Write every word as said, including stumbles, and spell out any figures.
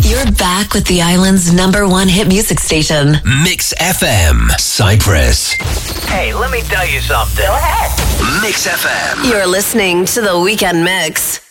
You're back with the island's number one hit music station. Mix F M, Cyprus. Hey, let me tell you something. Go ahead. Mix F M. You're listening to The Weekend Mix.